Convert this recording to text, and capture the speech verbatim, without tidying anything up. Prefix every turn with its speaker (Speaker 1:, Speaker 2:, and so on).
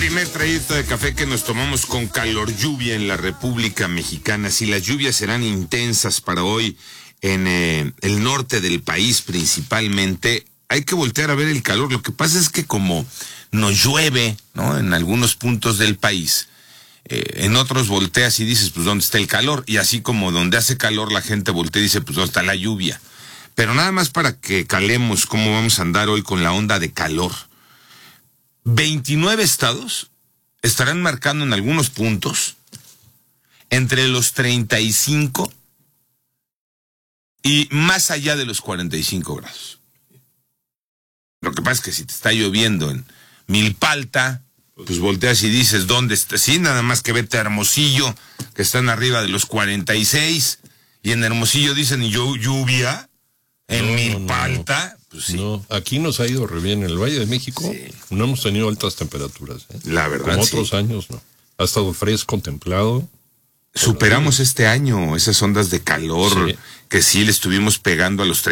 Speaker 1: primer trayecto de café que nos tomamos con calor lluvia en la República Mexicana. Si las lluvias serán intensas para hoy en eh, el norte del país principalmente, hay que voltear a ver el calor. Lo que pasa es que como nos llueve, ¿no?, en algunos puntos del país, eh, en otros volteas y dices, pues, ¿dónde está el calor? Y así como donde hace calor la gente voltea y dice, pues, ¿dónde está la lluvia? Pero nada más para que calemos cómo vamos a andar hoy con la onda de calor. veintinueve estados estarán marcando en algunos puntos entre los treinta y cinco y más allá de los cuarenta y cinco grados. Lo que pasa es que si te está lloviendo en Milpalta, pues volteas y dices, ¿dónde está? Sí, nada más que vete a Hermosillo, que están arriba de los cuarenta y seis, y en Hermosillo dicen, ¿lluvia? En
Speaker 2: no,
Speaker 1: Milpalta,
Speaker 2: no, no.
Speaker 1: pues sí.
Speaker 2: No, aquí nos ha ido re bien. En el Valle de México sí. No hemos tenido altas temperaturas, ¿eh?
Speaker 1: La verdad,
Speaker 2: como
Speaker 1: sí.
Speaker 2: Otros años, no. Ha estado fresco, templado.
Speaker 1: Superamos este año esas ondas de calor, sí, que sí le estuvimos pegando a los